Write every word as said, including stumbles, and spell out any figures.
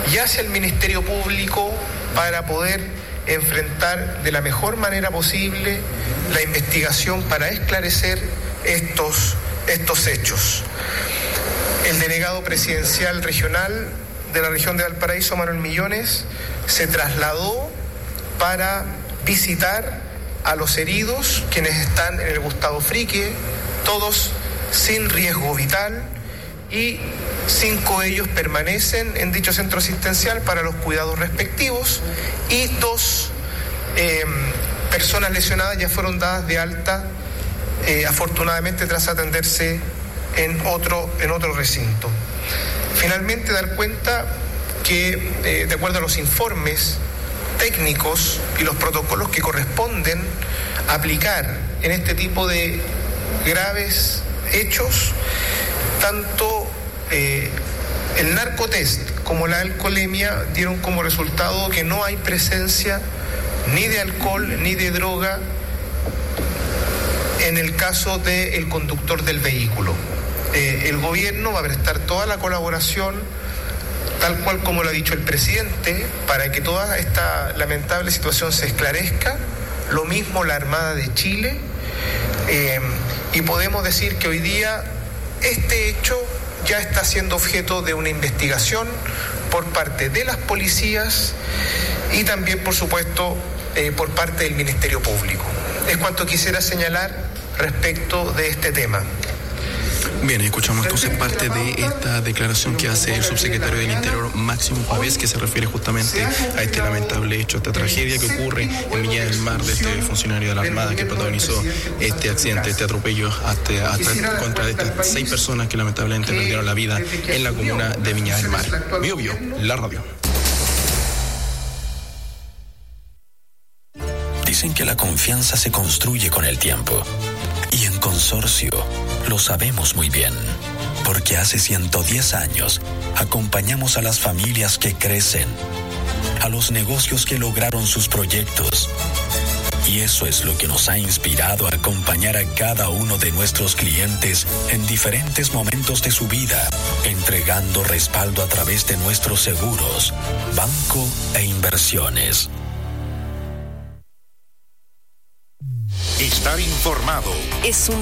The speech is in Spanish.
y hacia el Ministerio Público para poder enfrentar de la mejor manera posible la investigación para esclarecer estos, estos hechos. El delegado presidencial regional de la región de Valparaíso, Manuel Millones, se trasladó para visitar a los heridos, quienes están en el Gustavo Frique, todos sin riesgo vital, y cinco de ellos permanecen en dicho centro asistencial para los cuidados respectivos, y dos eh, personas lesionadas ya fueron dadas de alta, eh, afortunadamente tras atenderse en otro, en otro recinto. Finalmente, dar cuenta que, eh, de acuerdo a los informes técnicos y los protocolos que corresponden aplicar en este tipo de graves hechos, tanto eh, el narcotest como la alcoholemia dieron como resultado que no hay presencia ni de alcohol ni de droga en el caso del conductor del vehículo. Eh, el gobierno va a prestar toda la colaboración, tal cual como lo ha dicho el presidente, para que toda esta lamentable situación se esclarezca. Lo mismo la Armada de Chile, eh, y podemos decir que hoy día este hecho ya está siendo objeto de una investigación por parte de las policías y también, por supuesto, eh, por parte del Ministerio Público. Es cuanto quisiera señalar respecto de este tema. Bien, escuchamos entonces parte de esta declaración que hace el subsecretario del Interior, Máximo Pavés, que se refiere justamente a este lamentable hecho, esta tragedia que ocurre en Viña del Mar de este funcionario de la Armada que protagonizó este accidente, este atropello hasta, hasta contra estas seis personas que lamentablemente perdieron la vida en la comuna de Viña del Mar. Bio Bio, la radio. Dicen que la confianza se construye con el tiempo. Y en Consorcio lo sabemos muy bien, porque hace ciento diez años acompañamos a las familias que crecen, a los negocios que lograron sus proyectos. Y eso es lo que nos ha inspirado a acompañar a cada uno de nuestros clientes en diferentes momentos de su vida, entregando respaldo a través de nuestros seguros, banco e inversiones. Estar informado es un